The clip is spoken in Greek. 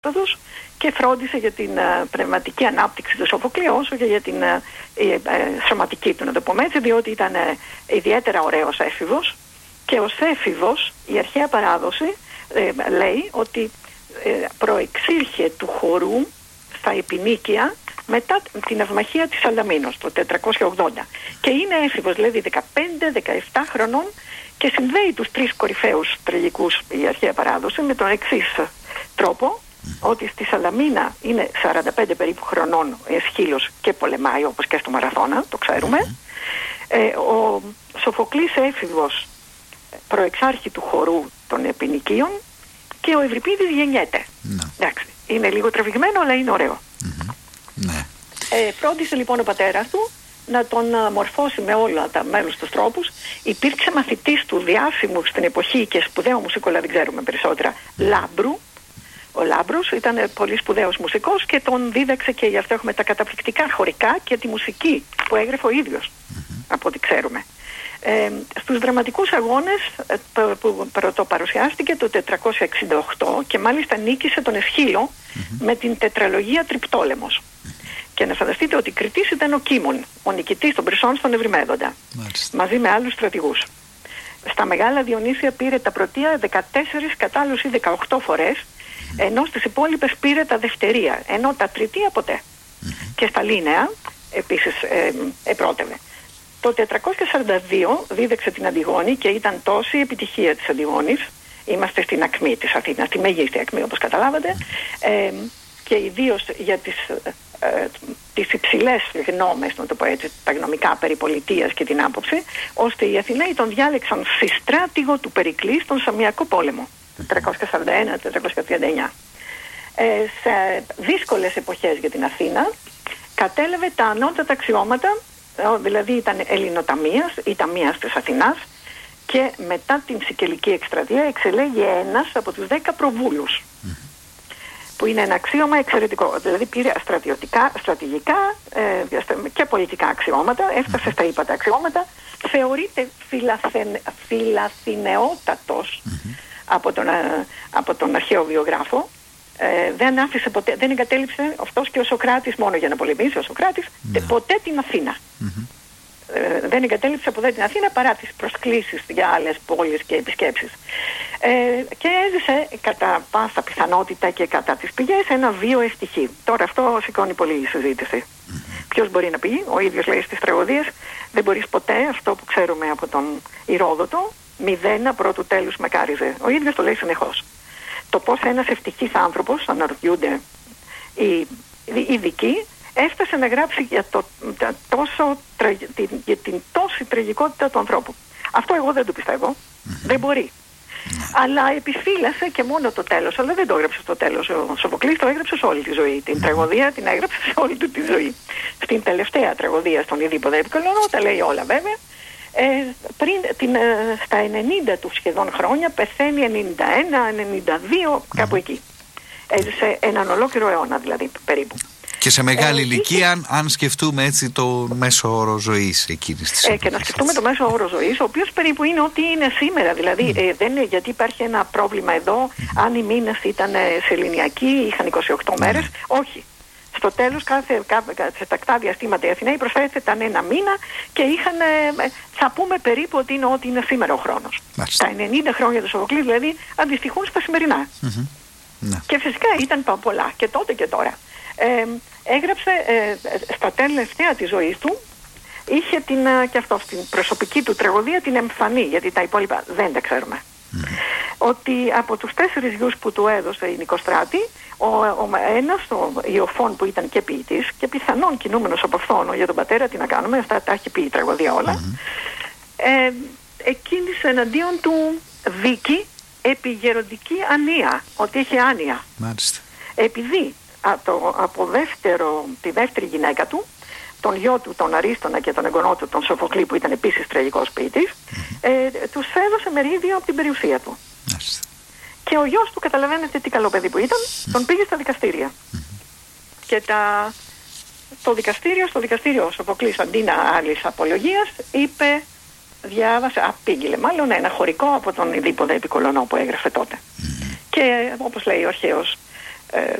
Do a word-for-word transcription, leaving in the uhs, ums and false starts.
και φρόντισε για την uh, πνευματική ανάπτυξη του Σοφοκλή όσο και για την uh, uh, uh, σωματική του, να το πούμε έτσι, διότι ήταν uh, ιδιαίτερα ωραίος έφηβος και ως έφηβος η αρχαία παράδοση uh, λέει ότι uh, προεξήρχε του χορού στα Επινίκια μετά την αυμαχία της Σαλαμίνος το τετρακόσια ογδόντα και είναι έφηβος, δηλαδή δεκαπέντε δεκαεπτά χρονών και συνδέει τους τρεις κορυφαίους τραγικούς η αρχαία παράδοση με τον εξής τρόπο, ότι στη Σαλαμίνα είναι σαράντα πέντε περίπου χρονών Εσχύλος και πολεμάει όπως και στο Μαραθώνα, το ξέρουμε. Ε, ο Σοφοκλής έφηβος προεξάρχη του χορού των Επινικίων και ο Ευρυπίδης γεννιέται. Ναι. Εντάξει, είναι λίγο τραβηγμένο αλλά είναι ωραίο. Mm-hmm. Ναι. Ε, φρόντισε λοιπόν ο πατέρας του να τον μορφώσει με όλα τα μέλους τους τρόπους. Υπήρξε μαθητής του διάσημου στην εποχή και σπουδαίο μουσικό, αλλά δεν ξέρουμε περισσότερα, Λάμπρου. Ο Λάμπρος ήταν πολύ σπουδαίος μουσικός και τον δίδαξε και γι' αυτό έχουμε τα καταπληκτικά χωρικά και τη μουσική που έγραφε ο ίδιος, mm-hmm. από ό,τι ξέρουμε. Ε, στους δραματικούς αγώνες που πρωτοπαρουσιάστηκε το τετρακόσια εξήντα οκτώ και μάλιστα νίκησε τον Εσχύλο mm-hmm. με την τετραλογία Τριπτόλεμος. Και να φανταστείτε ότι κριτής ήταν ο Κίμων, ο νικητής των Πρισών στον Ευρυμέδοντα, μάλιστα. μαζί με άλλους στρατηγούς. Στα Μεγάλα Διονύσια πήρε τα πρωτεία δεκατέσσερις κατάλληλους ή δεκαοκτώ φορές, mm-hmm. ενώ στις υπόλοιπες πήρε τα δευτερία, ενώ τα τριτεία ποτέ. Mm-hmm. Και στα Λίνεα επίσης ε, επρότευε. Το τετρακόσια σαράντα δύο δίδαξε την Αντιγόνη και ήταν τόση επιτυχία της Αντιγόνης, είμαστε στην ακμή της Αθήνας, στη μεγίστη ακμή όπως καταλάβατε, ε, και ιδίως για τις, ε, τις υψηλές γνώμες, να το πω έτσι, τα γνωμικά περί πολιτείας και την άποψη, ώστε οι Αθηναίοι τον διάλεξαν συστράτηγο του Περικλή στον Σαμιακό πόλεμο, τετρακόσια σαράντα ένα με τετρακόσια τριάντα εννιά. Ε, σε δύσκολες εποχές για την Αθήνα κατέλαβε τα ανώτατα αξιώματα, δηλαδή ήταν Ελληνοταμείας ή Ταμείας της Αθηνάς, και μετά την Σικελική εκστρατεία εξελέγει ένας από τους δέκα προβούλους, mm. που είναι ένα αξίωμα εξαιρετικό, δηλαδή πήρε στρατιωτικά, στρατηγικά ε, και πολιτικά αξιώματα, έφτασε mm. στα ύπατα αξιώματα, θεωρείται φιλαθεν, φιλαθηνεότατος mm-hmm. από, τον, από τον αρχαίο βιογράφο. Ε, δεν άφησε ποτέ, δεν εγκατέλειψε αυτός και ο Σοκράτης, μόνο για να πολεμήσει ο Σοκράτης, ναι. ποτέ την Αθήνα. Mm-hmm. Ε, δεν εγκατέλειψε ποτέ την Αθήνα παρά τις προσκλήσεις για άλλες πόλεις και επισκέψεις. Ε, και έζησε κατά πάσα πιθανότητα και κατά τις πηγές ένα βίο ευτυχή. Τώρα αυτό σηκώνει πολύ η συζήτηση. Mm-hmm. Ποιος μπορεί να πει, ο ίδιος λέει στις τραγωδίες, δεν μπορείς ποτέ, αυτό που ξέρουμε από τον Ηρόδοτο, μηδένα πρώτου τέλους μακάριζε. Ο ίδιος το λέει συνεχώς. Το πώς ένας ευτυχής άνθρωπος, αναρωτιούνται οι ειδικοί, έφτασε να γράψει για, το, για, τόσο, την, για την τόση τραγικότητα του ανθρώπου. Αυτό εγώ δεν το πιστεύω. Mm-hmm. Δεν μπορεί. Mm-hmm. Αλλά επιφύλασε και μόνο το τέλος. Αλλά δεν το έγραψε στο τέλος. Ο Σοφοκλής το έγραψε σε όλη τη ζωή. Την mm-hmm. τραγωδία την έγραψε σε όλη του τη ζωή. Στην τελευταία τραγωδία, στον Ιδίπποδα Επικολονό, τα λέει όλα βέβαια. Ε, πριν την, ε, στα ενενήντα του σχεδόν χρόνια πεθαίνει ενενήντα ένα ενενήντα δύο, κάπου mm. εκεί. Έζησε έναν ολόκληρο αιώνα δηλαδή περίπου. Και σε μεγάλη ε, ηλικία, είχε... αν σκεφτούμε έτσι το μέσο όρο ζωής εκείνης της ε, και να σκεφτούμε το μέσο όρο ζωής, ο οποίος περίπου είναι ό,τι είναι σήμερα. Δηλαδή, mm. ε, δεν είναι, γιατί υπάρχει ένα πρόβλημα εδώ, mm. αν οι μήνες ήταν σεληνιακοί, είχαν είκοσι οκτώ mm. μέρες. Όχι. Στο τέλος, κάθε, κάθε, σε τακτά διαστήματα οι Αθηναίοι προσέθεταν ένα μήνα και είχαν, θα πούμε περίπου ότι είναι ό,τι είναι σήμερα ο χρόνος. Μάλιστα. Τα ενενήντα χρόνια του Σοφοκλή δηλαδή αντιστοιχούν στα σημερινά. Mm-hmm. Ναι. Και φυσικά ήταν πολλά και τότε και τώρα. Ε, έγραψε ε, στα τελευταία της ζωής του, είχε την, και αυτό στην προσωπική του τραγωδία την εμφανή, γιατί τα υπόλοιπα δεν τα ξέρουμε. Mm. Ότι από τους τέσσερις γιους που του έδωσε η Νικοστράτη, ο, ο ένας, ο Ιωφών, που ήταν και ποιητής και πιθανόν κινούμενος από αυτόν, για τον πατέρα τι να κάνουμε, αυτά τα έχει πει η τραγωδία όλα, mm-hmm. ε, εκκίνησε εναντίον του δίκη επί γεροντική ανία, ότι είχε άνοια. Μάλιστα. Επειδή από, από δεύτερο, τη δεύτερη γυναίκα του, τον γιο του, τον Αρίστονα, και τον εγγονό του, τον Σοφοκλή, που ήταν επίσης τραγικός ποιητής, mm-hmm. ε, τους έδωσε μερίδιο από την περιουσία του. Mm-hmm. Και ο γιος του, καταλαβαίνετε τι καλό παιδί που ήταν, mm-hmm. τον πήγε στα δικαστήρια. Mm-hmm. Και τα, το δικαστήριο, στο δικαστήριο ο Σοφοκλής, αντί να άλλης απολογίας, είπε, διάβασε, απήγγειλε μάλλον ένα χωρικό από τον Ιδίπποδα Επικολονό που έγραφε τότε. Mm-hmm. Και όπως λέει ο αρχαίος ε,